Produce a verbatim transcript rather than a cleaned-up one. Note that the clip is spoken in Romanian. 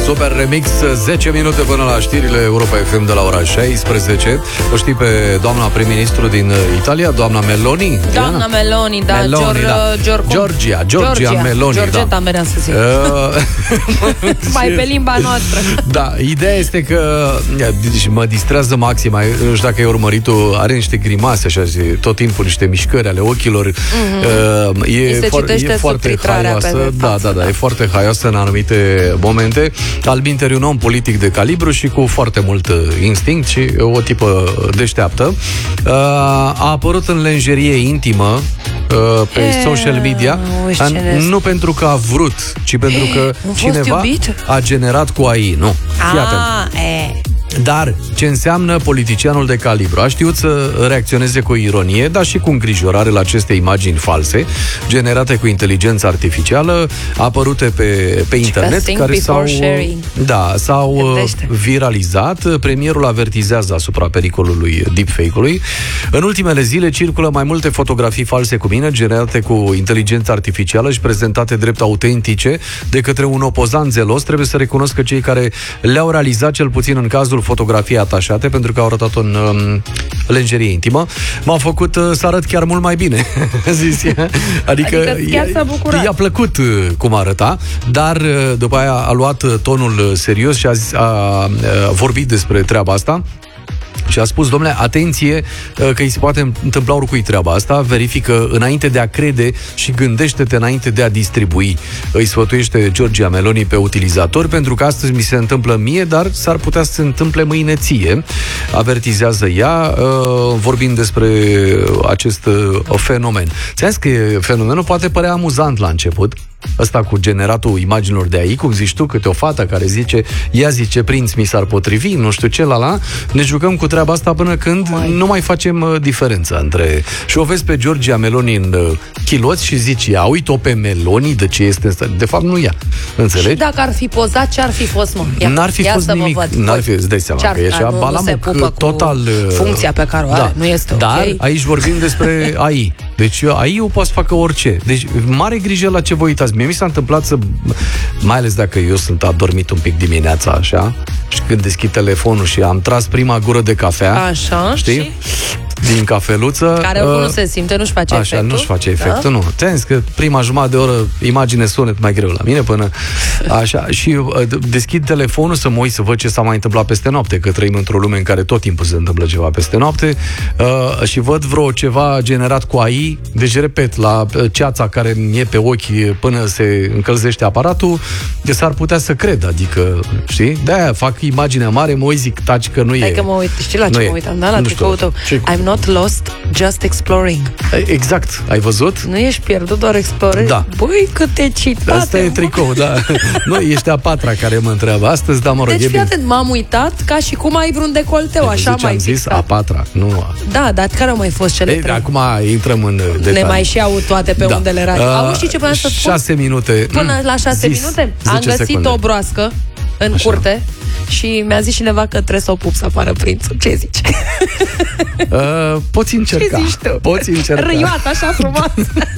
Super remix, zece minute până la știrile Europa F M de la ora șaisprezece. O știi pe doamna prim-ministru din Italia, doamna Meloni? Doamna Meloni, da, Meloni, Gior, da. Gior, Georgia, Georgia, Georgia Meloni, Georgeta, da. meream să zic. Uh, Mai pe limba noastră. Da, ideea este că deci, mă distrează maxim. Nu știu dacă ai urmărit-o, are niște grimase așa, tot timpul niște mișcări ale ochilor. Mm-hmm. uh, E, for, e foarte haioasă. Da, da, da, da, e foarte haioasă în anumite momente. Albinter e un om politic de calibru și cu foarte mult instinct și o tipă deșteaptă. Uh, a apărut în lenjerie intimă uh, pe e, social media, nu pentru că a vrut, ci pentru că e, cineva a generat cu A I. Nu. Fii atent. E. Dar ce înseamnă politicianul de calibru? A știut să reacționeze cu ironie, dar și cu îngrijorare la aceste imagini false, generate cu inteligență artificială, apărute pe, pe internet, care s-au, da, s-au viralizat. Premierul avertizează asupra pericolului deepfake-ului. În ultimele zile circulă mai multe fotografii false cu mine, generate cu inteligență artificială și prezentate drept autentice de către un opozant zelos. Trebuie să recunosc că cei care le-au realizat, cel puțin în cazul fotografii atașate, pentru că au arătat în um, lenjerie intimă, m-au făcut uh, să arăt chiar mult mai bine. Zis ea. Adică, adică chiar s-a bucurat. I-a plăcut uh, cum arăta, dar uh, după aia a luat uh, tonul serios și a, zis, a, a vorbit despre treaba asta. Și a spus, domnule, atenție că îi se poate întâmpla oricui treaba asta, verifică înainte de a crede și gândește-te înainte de a distribui. Îi sfătuiește Giorgia Meloni pe utilizatori, pentru că astăzi mi se întâmplă mie, dar s-ar putea să se întâmple mâine ție. Avertizează ea, vorbind despre acest fenomen. Ți-am zis că fenomenul poate părea amuzant la început, ăsta cu generatul imaginilor de A I, cum zici tu, câte o fată care zice, ea zice, prinț mi s-ar potrivi, nu știu ce, la la, ne jucăm cu treaba asta până când mai. nu mai facem uh, diferența între... Și o vezi pe Giorgia Meloni în uh, chiloți și zici, ia, uite-o pe Meloni, de ce este ăsta? De fapt, nu ea. Înțelegi? Și dacă ar fi pozat, ce ar fi fost, mă? Ia, N-ar fi fost nimic. N-ar fi, îți dai seama că e așa balamuc total... Uh, funcția pe care o are, da. nu este ok. Dar aici vorbim despre A I. Deci A I-ul poate să facă orice. Deci mare grijă la ce vă uitați. Mie mi s-a întâmplat să, mai ales dacă eu sunt adormit un pic dimineața, așa, și când deschid telefonul și am tras prima gură de cafea, așa, știi? Și? Din cafeluță. Care uh, nu se simte, nu-și face așa, efectul. nu-și face efectul, da? Nu. Ți-am zis că prima jumătate de oră imagine sunet mai greu la mine până așa. Și uh, deschid telefonul să mă uit să văd ce s-a mai întâmplat peste noapte, că trăim într-o lume în care tot timpul se întâmplă ceva peste noapte, uh, și văd vreo ceva generat cu A I. Deci, repet, la ceața care e pe ochi până se încălzește aparatul, s-ar putea să cred, adică, știi? De-aia fac imaginea mare, mă uit, zic, taci că nu e. Hai că mă uit, știi la ce mă uitam, da? La tricoul tău. I'm not lost, just exploring. Exact, ai văzut? Nu ești pierdut, doar explorezi? Da. Băi, câte citate! Asta e tricou, da. Nu, ești a patra care mă întreabă astăzi, dar mă rog. Deci, fii atent, m-am uitat ca și cum ai vreun decolteu, așa zice, mai am zis a patra, nu a... Da, dar care au mai fost cele Ei, trei? Acum intrăm în detalii. Le mai și aud toate pe da. undele radio. Uh, Auzi și ce până să spun? Șase minute. Până la șase zis, minute? Am găsit secunde. o broască în așa. curte și mi-a zis cineva că trebuie să o pup să apară prințul. Ce zici? Uh, poți încerca. Ce zici tu? Poți încerca. Râioat așa frumos.